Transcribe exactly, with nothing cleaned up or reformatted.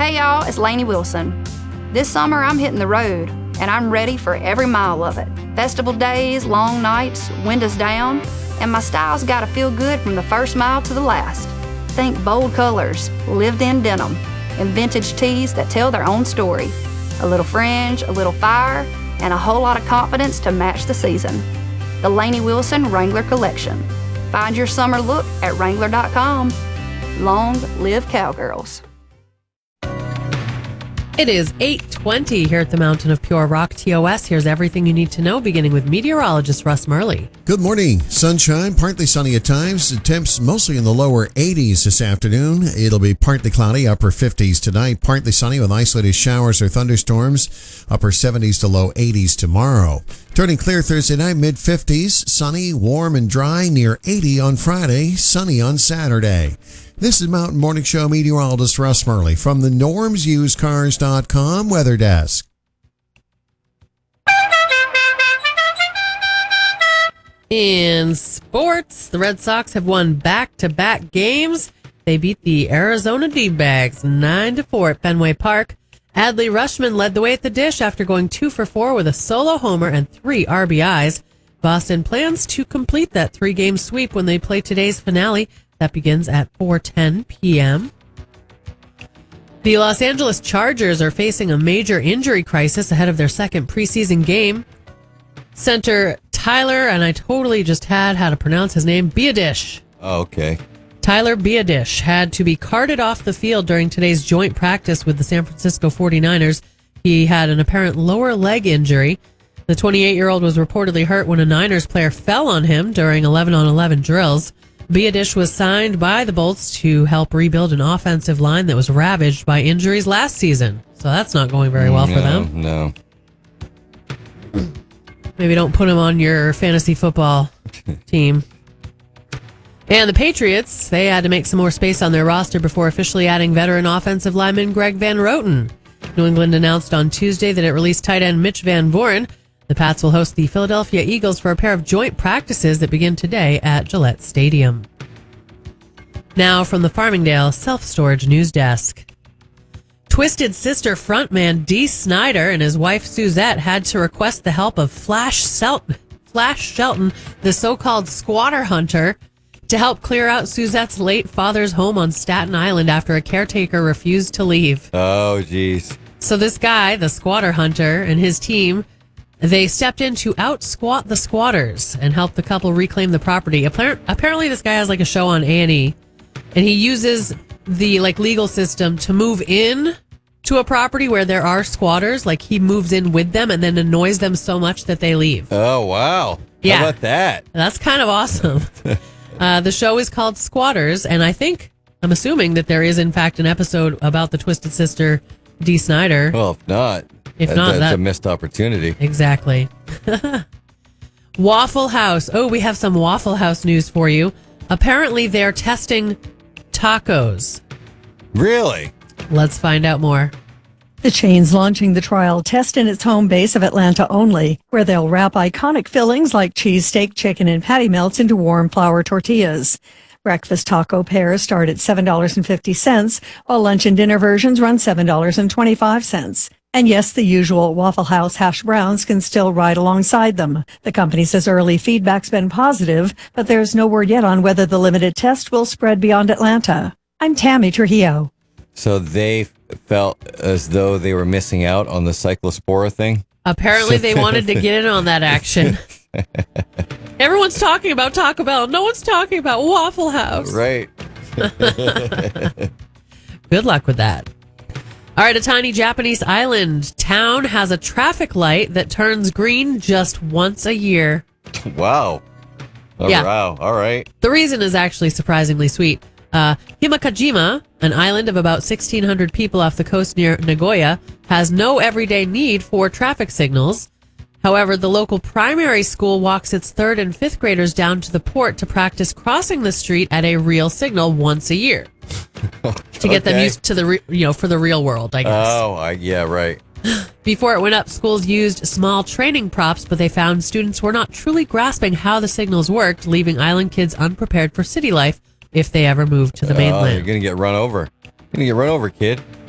Hey y'all, it's Lainey Wilson. This summer I'm hitting the road, and I'm ready for every mile of it. Festival days, long nights, windows down, and my style's gotta feel good from the first mile to the last. Think bold colors, lived-in denim, and vintage tees that tell their own story. A little fringe, a little fire, and a whole lot of confidence to match the season. The Lainey Wilson Wrangler Collection. Find your summer look at Wrangler dot com. Long live cowgirls. It is eight twenty here at the Mountain of Pure Rock T O S. Here's everything you need to know, beginning with meteorologist Russ Murley. Good morning. Sunshine, partly sunny at times. Temps mostly in the lower eighties this afternoon. It'll be partly cloudy, upper fifties tonight. Partly sunny with isolated showers or thunderstorms. Upper seventies to low eighties tomorrow. Turning clear Thursday night, mid-fifties. Sunny, warm, and dry. Near eighty on Friday. Sunny on Saturday. This is Mountain Morning Show meteorologist Russ Murley from the norms used cars dot com weather desk. In sports, the Red Sox have won back-to-back games. They beat the Arizona D-Bags nine to four at Fenway Park. Adley Rutschman led the way at the dish after going two for four with a solo homer and three R B Is. Boston plans to complete that three-game sweep when they play today's finale. That begins at four ten p.m. The Los Angeles Chargers are facing a major injury crisis ahead of their second preseason game. Center Tyler, and I totally just had how to pronounce his name, Biadish. Oh, okay. Tyler Biadish had to be carted off the field during today's joint practice with the San Francisco forty-niners. He had an apparent lower leg injury. The twenty-eight-year-old was reportedly hurt when a Niners player fell on him during eleven on eleven drills. Biadish was signed by the Bolts to help rebuild an offensive line that was ravaged by injuries last season. So that's not going very well no, for them. No. Maybe don't put him on your fantasy football team. And the Patriots, they had to make some more space on their roster before officially adding veteran offensive lineman Greg Van Roten. New England announced on Tuesday that it released tight end Mitch Van Voren. The Pats will host the Philadelphia Eagles for a pair of joint practices that begin today at Gillette Stadium. Now from the Farmingdale Self-Storage News Desk. Twisted Sister frontman Dee Snider and his wife Suzette had to request the help of Flash, Sel- Flash Shelton, the so-called squatter hunter, to help clear out Suzette's late father's home on Staten Island after a caretaker refused to leave. Oh, geez. So this guy, the squatter hunter, and his team, they stepped in to out-squat the squatters and help the couple reclaim the property. Apparently, this guy has like a show on A and E, and he uses the like legal system to move in to a property where there are squatters. Like he moves in with them and then annoys them so much that they leave. Oh, wow. Yeah. How about that? That's kind of awesome. uh, the show is called Squatters, and I think, I'm assuming that there is in fact an episode about the Twisted Sister, Dee Snider. Well, if not, If that, not, that's that, a missed opportunity. Exactly. Waffle House. Oh, we have some Waffle House news for you. Apparently, they're testing tacos. Really? Let's find out more. The chain's launching the trial test in its home base of Atlanta only, where they'll wrap iconic fillings like cheesesteak, chicken, and patty melts into warm flour tortillas. Breakfast taco pairs start at seven dollars and fifty cents, while lunch and dinner versions run seven dollars and twenty-five cents. And yes, the usual Waffle House hash browns can still ride alongside them. The company says early feedback's been positive, but there's no word yet on whether the limited test will spread beyond Atlanta. I'm Tammy Trujillo. So they felt as though they were missing out on the cyclospora thing? Apparently they wanted to get in on that action. Everyone's talking about Taco Bell. No one's talking about Waffle House. Right. Good luck with that. All right, a tiny Japanese island town has a traffic light that turns green just once a year. Wow. Oh, Yeah. Wow. All right. The reason is actually surprisingly sweet. Uh, Himakajima, an island of about sixteen hundred people off the coast near Nagoya, has no everyday need for traffic signals. However, the local primary school walks its third and fifth graders down to the port to practice crossing the street at a real signal once a year. To get them Okay. used to the, re- you know, for the real world, I guess. Oh, I, yeah, right. Before it went up, schools used small training props, but they found students were not truly grasping how the signals worked, leaving island kids unprepared for city life if they ever moved to the Oh, you're mainland. going to get run over. You're going to get run over, kid.